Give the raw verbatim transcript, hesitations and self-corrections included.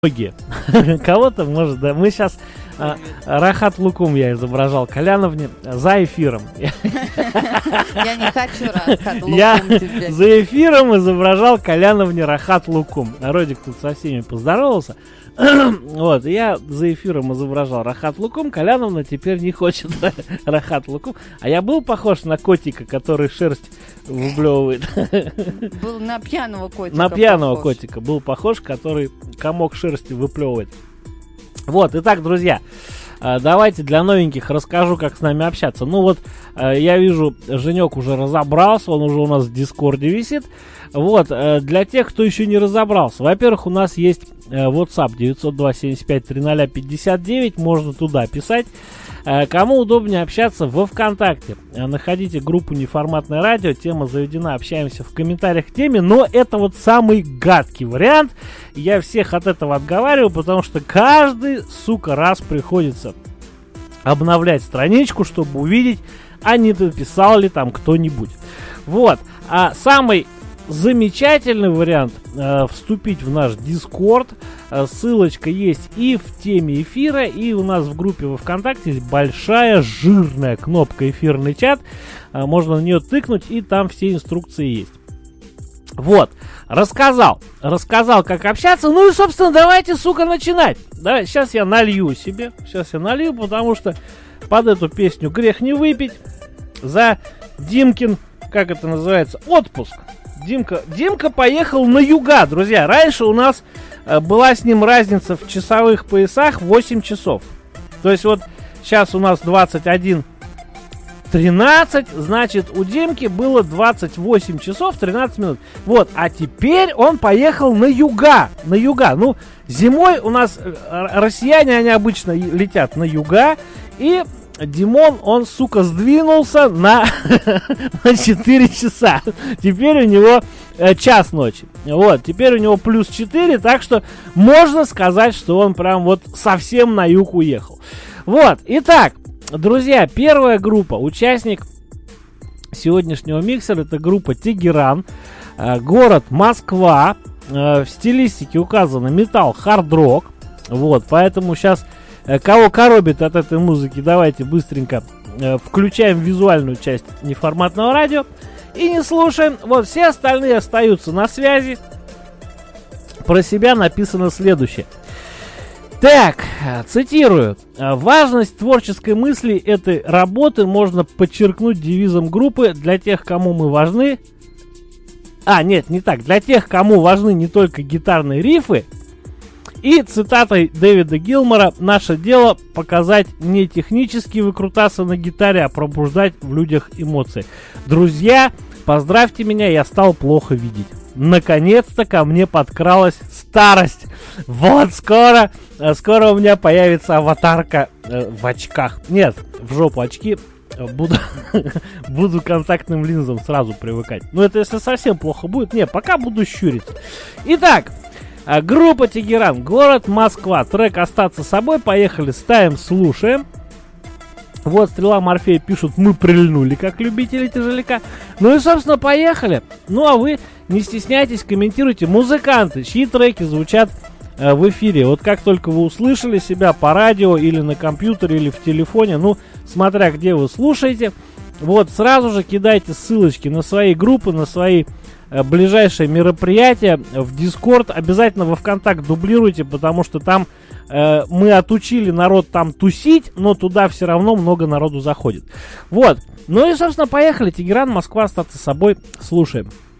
Ноги. Кого-то, может, да. Мы сейчас а, Рахат Лукум я изображал Коляновне за эфиром. Я не хочу Рахат Лукум. Я за эфиром изображал Коляновне Рахат Лукум. Народик тут со всеми поздоровался. Вот, я за эфиром изображал Рахат Лукум. Коляновна теперь не хочет Рахат Лукум. А я был похож на котика, который шерсть выблевывает. Был на пьяного котика. На пьяного похож. котика был похож, который комок шерсти выплевывает. Вот, итак, друзья, давайте для новеньких расскажу, как с нами общаться. Ну вот, я вижу, Женек уже разобрался, он уже у нас в Дискорде висит. Вот, для тех, кто еще не разобрался, во-первых, у нас есть WhatsApp девятьсот два семьдесят пять тридцать пятьдесят девять, можно туда писать. Кому удобнее общаться во ВКонтакте, находите группу «Неформатное радио», тема заведена, общаемся в комментариях к теме, но это вот самый гадкий вариант, я всех от этого отговариваю, потому что каждый, сука, раз приходится обновлять страничку, чтобы увидеть, а не дописал ли там кто-нибудь. Вот, а самый замечательный вариант э, вступить в наш Дискорд. Э, ссылочка есть и в теме эфира, и у нас в группе во ВКонтакте есть большая жирная кнопка «Эфирный чат». Э, можно на нее тыкнуть, и там все инструкции есть. Вот, рассказал, рассказал, как общаться. Ну и, собственно, давайте, сука, начинать. Давай, сейчас я налью себе, сейчас я налью, потому что под эту песню грех не выпить. За Димкин, как это называется, отпуск. Димка, Димка поехал на юга, друзья. Раньше у нас э, была с ним разница в часовых поясах восемь часов. То есть вот сейчас у нас двадцать один тринадцать, значит у Димки было двадцать восемь часов тринадцать минут. Вот, а теперь он поехал на юга, на юга. Ну, зимой у нас э, россияне, они обычно летят на юга, и Димон, он, сука, сдвинулся на, на четыре часа. Теперь у него э, час ночи. Вот, теперь у него плюс четыре, так что можно сказать, что он прям вот совсем на юг уехал. Вот, итак, друзья, первая группа, участник сегодняшнего миксера, это группа Тегеран, э, город Москва, э, в стилистике указано металл, хард-рок. Вот, поэтому сейчас... Кого коробит от этой музыки, давайте быстренько э, включаем визуальную часть неформатного радио и не слушаем. Вот, все остальные остаются на связи. Про себя написано следующее. Так, цитирую. Важность творческой мысли этой работы можно подчеркнуть девизом группы: для тех, кому мы важны... А, нет, не так. Для тех, кому важны не только гитарные рифы. И цитатой Дэвида Гилмора: наше дело показать не технические выкрутасы на гитаре, а пробуждать в людях эмоции. Друзья, поздравьте меня, я стал плохо видеть. Наконец-то ко мне подкралась старость. Вот скоро, скоро у меня появится аватарка э, в очках. Нет, в жопу очки. Буду, буду к контактным линзам сразу привыкать. Но это если совсем плохо будет. Не, пока буду щуриться. Итак, группа Тегеран, город Москва, трек «Остаться собой», поехали, ставим, слушаем. Вот Стрела Морфея пишут: мы прильнули, как любители тяжеляка. Ну и, собственно, поехали. Ну а вы не стесняйтесь, комментируйте. Музыканты, чьи треки звучат э, в эфире. Вот как только вы услышали себя по радио или на компьютере, или в телефоне, ну, смотря где вы слушаете, вот сразу же кидайте ссылочки на свои группы, на свои ближайшее мероприятие в Дискорд. Обязательно во ВКонтакт дублируйте, потому что там э, мы отучили народ там тусить, но туда все равно много народу заходит. Вот. Ну и, собственно, поехали. Тегеран, Москва, остаться собой. Слушаем.